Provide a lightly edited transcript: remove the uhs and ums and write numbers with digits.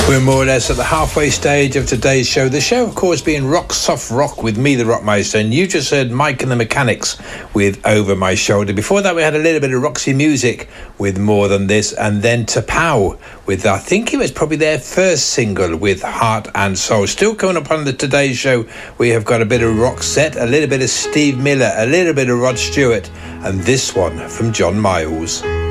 We're more or less at the halfway stage of today's show. The show, of course, being Rock Soft Rock with me, the Rockmeister, and you just heard Mike and the Mechanics with Over My Shoulder. Before that, we had a little bit of Roxy Music with More Than This, and then Tapao with, I think it was probably their first single, with Heart and Soul. Still coming up on the today's show, we have got a bit of Roxette, a little bit of Steve Miller, a little bit of Rod Stewart, and this one from John Miles.